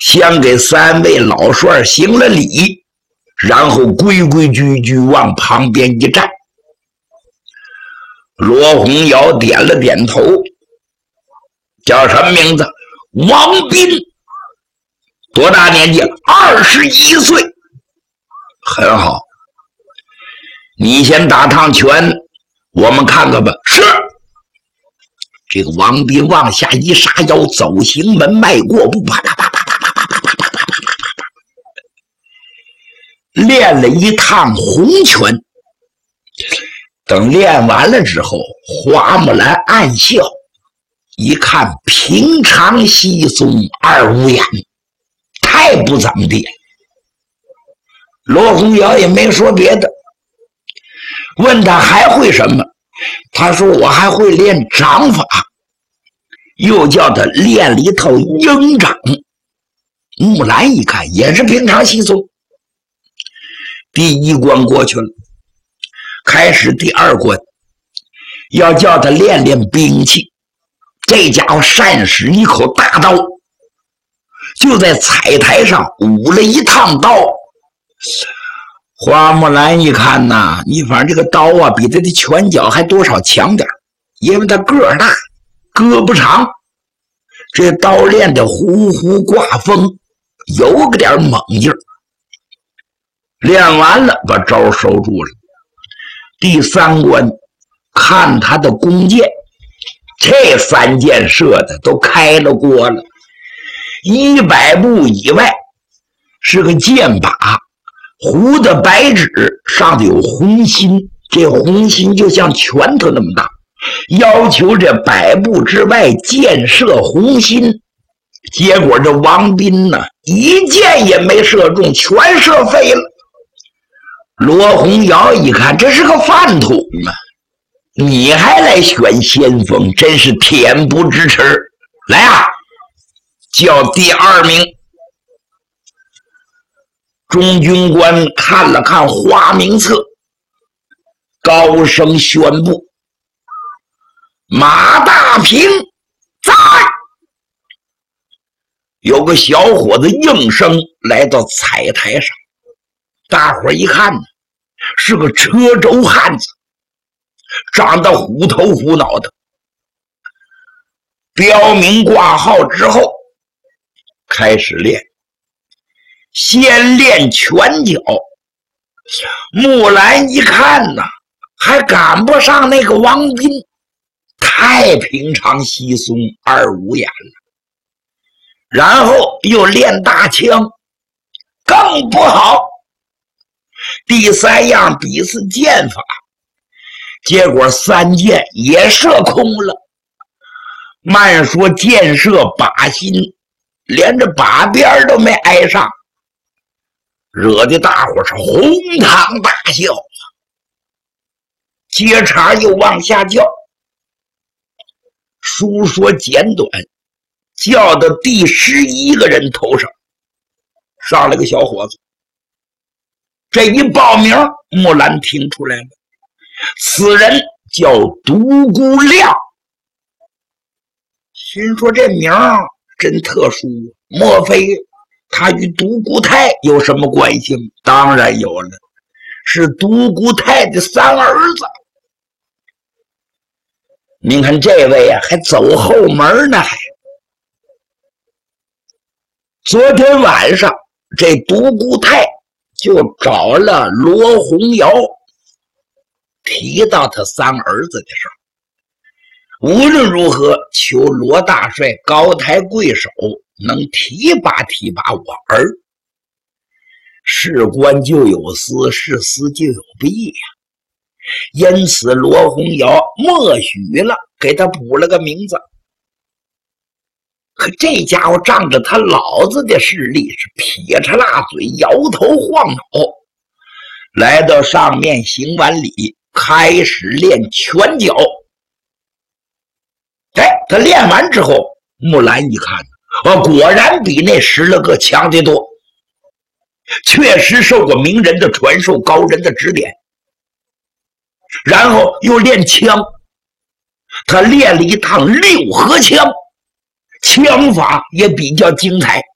先给3位老帅行了礼，然后规规矩矩往旁边一站。罗洪尧点了点头，叫什么名字？王斌。多大年纪？21岁。很好，你先打趟拳，我们看看吧。是。这个王斌往下一杀腰，走行门迈过步，啪啪啪啪啪啪啪啪啪啪啪啪，练了一趟红拳。等练完了之后，花木兰暗笑，一看平常稀松二五眼，太不怎么地。罗洪尧也没说别的，问他还会什么，他说我还会练掌法，又叫他练了一套鹰掌。木兰一看也是平常稀松。第1关过去了，开始第2关，要叫他练练兵器。这家伙善使一口大刀，就在彩台上舞了一趟刀。花木兰一看呐，你反正这个刀啊比他的拳脚还多少强点，因为他个儿大胳膊长，这刀练的呼呼挂风，有个点猛劲儿。练完了把招收住了。第3关看他的弓箭，这3箭射的都开了锅了，100步以外是个箭靶，糊的白纸，上头有红心，这红心就像拳头那么大，要求这100步之外箭射红心。结果这王斌呢，一箭也没射中，全射废了。罗洪尧一看，这是个饭桶啊，你还来选先锋，真是恬不知耻。来啊，叫第2名。中军官看了看花名册，高声宣布：马大平在。有个小伙子应声来到彩台上，大伙一看呢，是个车轴汉子，长得虎头虎脑的。标明挂号之后，开始练，先练拳脚。木兰一看呢，还赶不上那个王斌，太平常稀松二五眼了。然后又练大枪，更不好。第3样比试箭法，结果3箭也射空了。慢说箭射靶心，连这靶边都没挨上，惹得大伙是哄堂大笑。接茬又往下叫，书说简短，叫到第11个人头上，上来个小伙子。这一报名，木兰听出来了，此人叫独孤亮。心说这名真特殊，莫非他与独孤泰有什么关系吗？当然有了，是独孤泰的3儿子。您看这位啊，还走后门呢。昨天晚上这独孤泰就找了罗洪尧，提到他3儿子的事儿。无论如何，求罗大帅高抬贵手，能提拔提拔我儿。事关就有私，事私就有弊呀。因此罗洪尧默许了，给他补了个名字。可这家伙仗着他老子的势力，是撇着辣嘴，摇头晃脑，来到上面行完礼，开始练拳脚。他练完之后，木兰一看，果然比那10个强得多，确实受过名人的传授，高人的指点。然后又练枪，他练了一趟6合枪，枪法也比较精彩。